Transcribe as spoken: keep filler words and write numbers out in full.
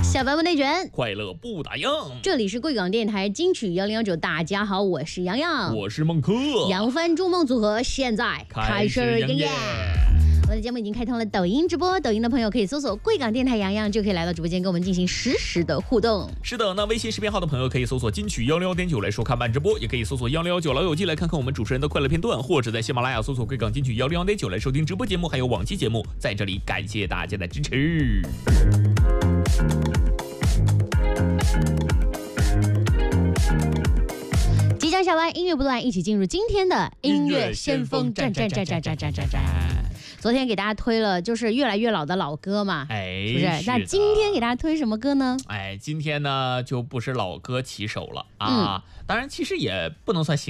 下班不内卷， 快乐不打烊。 这里是贵港电台金曲幺零幺九，大家好，我是洋洋， 我是孟克， 扬帆筑梦组合现在开始营业。我的节目已经开通了抖音直播，抖音的朋友可以搜索贵港电台洋洋，就可以来到直播间跟我们进行实时的互动。 是的，那微信视频号的朋友可以搜索金曲幺零幺点九来收看慢直播，也可以搜索幺零幺九老友记来看看我们主持人的快乐片段，或者在喜马拉雅搜索贵港金曲幺零幺点九来收听直播节目，还有往期节目。在这里感谢大家的支持。 即将下班，音乐不断，一起进入今天的音乐先锋战战战战战战战战。昨天给大家推了就是越来越老的老歌嘛， 哎， 是不是？那今天给大家推什么歌呢？ 哎，今天呢就不是老歌起手了啊，嗯、当然其实也不能算新。